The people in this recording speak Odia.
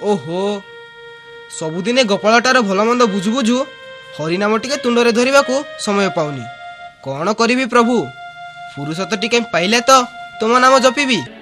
ଓହୋ, ସବୁଦିନେ ଗୋପାଳଟାର ଭଲମନ୍ଦ ବୁଝୁ ବୁଝୁ ହରିନାମ ଟିକେ ତୁଣ୍ଡରେ ଧରିବାକୁ ସମୟ ପାଉନି। କ'ଣ କରିବି ପ୍ରଭୁ, ଫୁରୁସତ ଟିକେ ପାଇଲେ ତ ତୁମ ନାମ ଜପିବି।